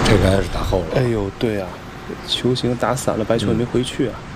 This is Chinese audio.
这个还是打后了。 哎呦，对啊，球星打散了，白球也没回去啊。